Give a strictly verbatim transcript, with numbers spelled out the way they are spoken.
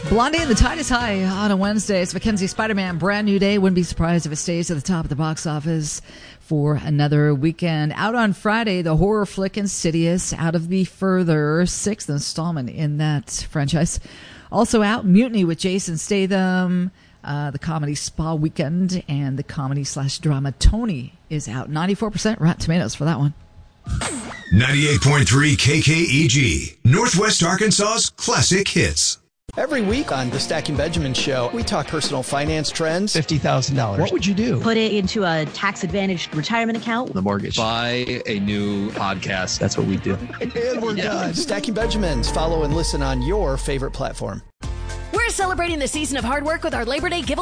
Blondie and the Tide is High on a Wednesday. It's Mackenzie Spider-Man. Brand new day. Wouldn't be surprised if it stays at the top of the box office for another weekend. Out on Friday, the horror flick Insidious, out of the further sixth installment in that franchise. Also out, Mutiny with Jason Statham, uh, the comedy Spa Weekend, and the comedy slash drama Tony is out. ninety-four percent Rotten Tomatoes for that one. ninety-eight point three K K E G, Northwest Arkansas's classic hits. Every week on the Stacking Benjamin Show, we talk personal finance trends. fifty thousand dollars. What would you do? Put it into a tax-advantaged retirement account. The mortgage. Buy a new podcast. That's what we do. And we're Yeah. done. Stacking Benjamins. Follow and listen on your favorite platform. We're celebrating the season of hard work with our Labor Day giveaway.